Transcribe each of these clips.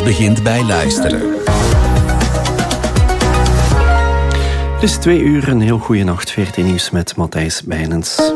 begint bij luisteren. Het is 2 uur, een heel goede nacht. VRT Nieuws met Matthijs Bijnens.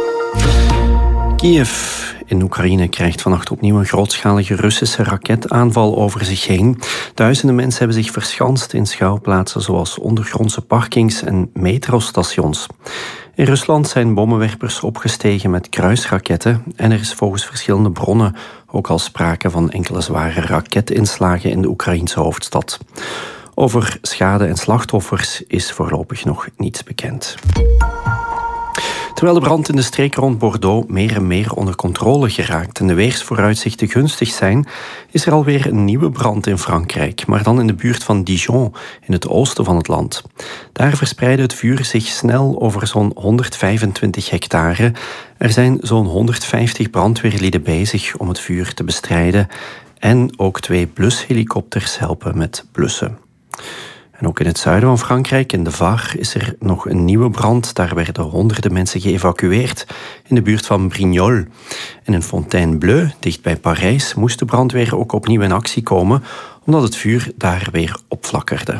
Kiev in Oekraïne krijgt vannacht opnieuw een grootschalige Russische raketaanval over zich heen. Duizenden mensen hebben zich verschanst in schuilplaatsen zoals ondergrondse parkings en metrostations. In Rusland zijn bommenwerpers opgestegen met kruisraketten en er is volgens verschillende bronnen ook al sprake van enkele zware raketinslagen in de Oekraïense hoofdstad. Over schade en slachtoffers is voorlopig nog niets bekend. Terwijl de brand in de streek rond Bordeaux meer en meer onder controle geraakt en de weersvooruitzichten gunstig zijn, is er alweer een nieuwe brand in Frankrijk, maar dan in de buurt van Dijon, in het oosten van het land. Daar verspreidde het vuur zich snel over zo'n 125 hectare. Er zijn zo'n 150 brandweerlieden bezig om het vuur te bestrijden en ook 2 blushelikopters helpen met blussen. En ook in het zuiden van Frankrijk, in de Var, is er nog een nieuwe brand. Daar werden honderden mensen geëvacueerd in de buurt van Brignoles. En in Fontainebleau, dicht bij Parijs, moest de brandweer ook opnieuw in actie komen, omdat het vuur daar weer opflakkerde.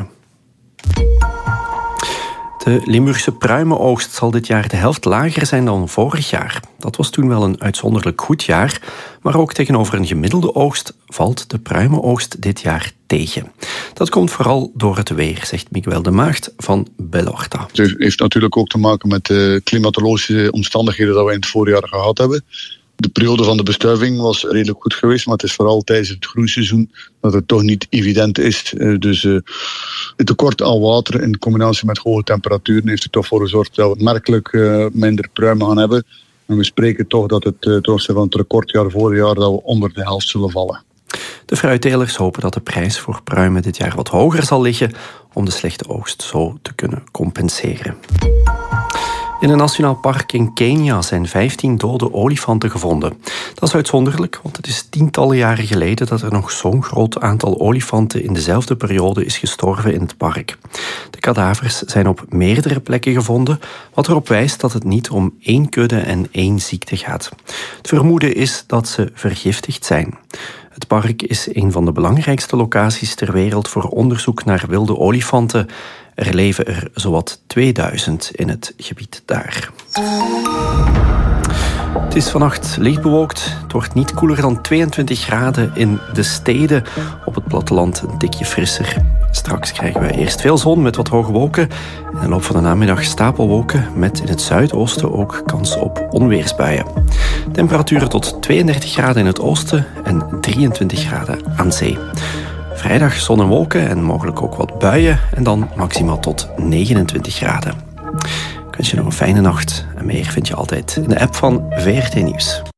De Limburgse pruimenoogst zal dit jaar de helft lager zijn dan vorig jaar. Dat was toen wel een uitzonderlijk goed jaar, maar ook tegenover een gemiddelde oogst valt de pruimenoogst dit jaar tegen. Dat komt vooral door het weer, zegt Miguel de Maagd van Bellorta. Het heeft natuurlijk ook te maken met de klimatologische omstandigheden dat we in het voorjaar gehad hebben. De periode van de bestuiving was redelijk goed geweest, maar het is vooral tijdens het groeiseizoen dat het toch niet evident is. Dus het tekort aan water in combinatie met hoge temperaturen heeft er toch voor gezorgd dat we merkelijk minder pruimen gaan hebben. En we spreken toch dat het ten opzichte van het recordjaar vorig jaar dat we onder de helft zullen vallen. De fruittelers hopen dat de prijs voor pruimen dit jaar wat hoger zal liggen om de slechte oogst zo te kunnen compenseren. In een nationaal park in Kenia zijn 15 dode olifanten gevonden. Dat is uitzonderlijk, want het is tientallen jaren geleden dat er nog zo'n groot aantal olifanten in dezelfde periode is gestorven in het park. De kadavers zijn op meerdere plekken gevonden, wat erop wijst dat het niet om 1 kudde en 1 ziekte gaat. Het vermoeden is dat ze vergiftigd zijn. Het park is een van de belangrijkste locaties ter wereld voor onderzoek naar wilde olifanten. Er leven er zowat 2000 in het gebied daar. Het is vannacht licht bewolkt. Het wordt niet koeler dan 22 graden in de steden. Op het platteland een tikje frisser. Straks krijgen we eerst veel zon met wat hoge wolken. In de loop van de namiddag stapelwolken met in het zuidoosten ook kans op onweersbuien. Temperaturen tot 32 graden in het oosten en 23 graden aan zee. Vrijdag zon en wolken en mogelijk ook wat buien en dan maximaal tot 29 graden. Ik wens je nog een fijne nacht en meer vind je altijd in de app van VRT Nieuws.